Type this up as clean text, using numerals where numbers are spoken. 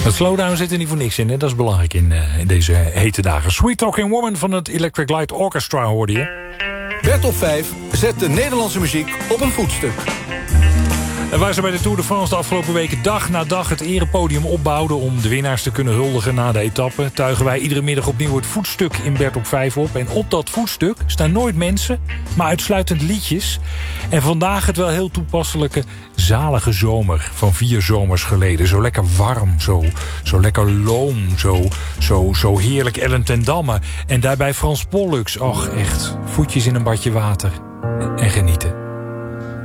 Het slowdown zit er niet voor niks in, hè? Dat is belangrijk in deze hete dagen. Sweet Talking Woman van het Electric Light Orchestra hoorde je. Bert op 5 zet de Nederlandse muziek op een voetstuk. En waar ze bij de Tour de France de afgelopen weken dag na dag het erepodium opbouwden om de winnaars te kunnen huldigen na de etappe, tuigen wij iedere middag opnieuw het voetstuk in Bert op 5 op. En op dat voetstuk staan nooit mensen, maar uitsluitend liedjes. En vandaag het wel heel toepasselijke Zalige Zomer van 4 zomers geleden. Zo lekker warm, zo lekker loom, zo heerlijk Ellen ten Damme. En daarbij Frans Pollux. Och, echt, voetjes in een badje water en genieten.